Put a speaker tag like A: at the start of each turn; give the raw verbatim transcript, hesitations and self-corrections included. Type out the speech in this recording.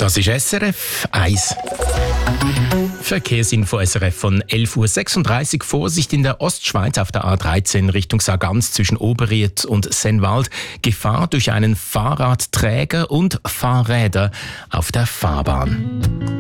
A: Das ist S R F eins. Verkehrsinfo S R F von elf Uhr sechsunddreißig. Vorsicht in der Ostschweiz auf der A dreizehn Richtung Sargans zwischen Oberried und Sennwald. Gefahr durch einen Fahrradträger und Fahrräder auf der Fahrbahn.